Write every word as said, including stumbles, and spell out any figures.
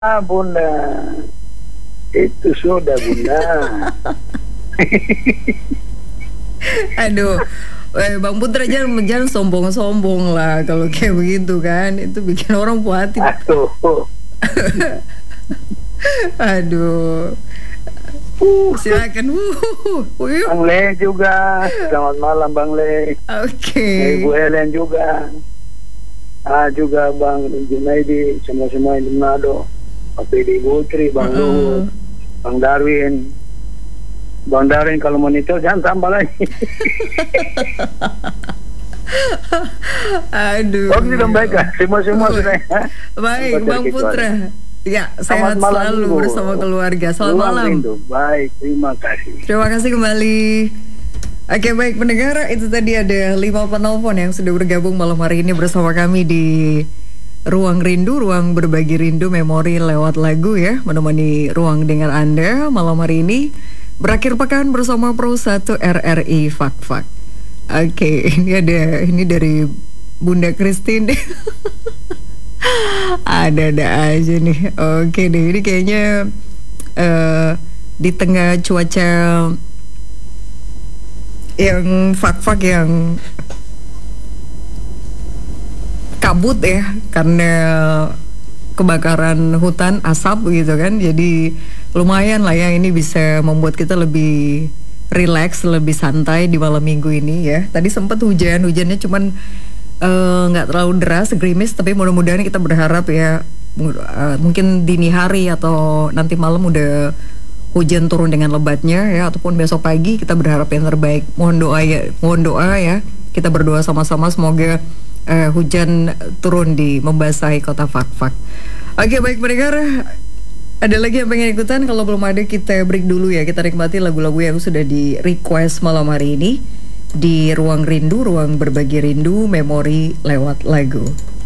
Bunda, itu sudah Bunda. Aduh, eh, Bang Putra jangan jangan sombong-sombong lah kalau kayak begitu kan, itu bikin orang puas hati. Aduh. Aduh. Uh, silakan. Uh, uh. Bang Le juga, selamat malam Bang Le. Oke. Okay. Ibu Helen juga. Ah juga Bang Junaidi, semua-semua di Manado. Pak Pedi Putri, Bang uh -uh. Luhut, Bang Darwin. Bang Darwin kalau monitor jangan tambah lagi. Aduh. Oh, sudah baik kan? Semua-semua sudah. Baik, Bang Putra. Ya, sehat selalu minggu. Bersama keluarga. Selamat Luang malam. Rindu. Baik, terima kasih. Terima kasih kembali. Oke, baik pendengar, itu tadi ada lima penelpon yang sudah bergabung malam hari ini bersama kami di Ruang Rindu, Ruang Berbagi Rindu Memori lewat lagu ya, menemani ruang dengar Anda malam hari ini. Berakhir pekan bersama Pro satu R R I Fak Fak. Oke, ini ada ini dari Bunda Christine. Ada-ada aja nih. Oke deh, ini kayaknya uh, di tengah cuaca yang fak-fak yang kabut ya, karena kebakaran hutan, asap gitu kan. Jadi lumayan lah ya, ini bisa membuat kita lebih relax, lebih santai di malam minggu ini ya. Tadi sempat hujan, hujannya cuman nggak uh, terlalu deras, gerimis, tapi mudah-mudahan kita berharap ya uh, mungkin dini hari atau nanti malam udah hujan turun dengan lebatnya ya, ataupun besok pagi kita berharap yang terbaik. Mohon doa ya, mohon doa ya. Kita berdoa sama-sama semoga Uh, hujan turun di membasahi kota Fak-Fak. Oke, baik pendengar, ada lagi yang pengen ikutan? Kalau belum ada, kita break dulu ya. Kita nikmati lagu-lagu yang sudah di request malam hari ini di Ruang Rindu, Ruang Berbagi Rindu Memori lewat lagu.